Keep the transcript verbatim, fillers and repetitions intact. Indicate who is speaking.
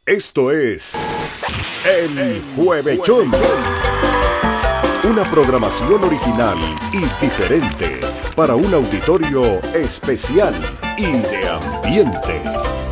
Speaker 1: Esto es El Juevechón. Una programación original y diferente para un auditorio especial y de ambiente.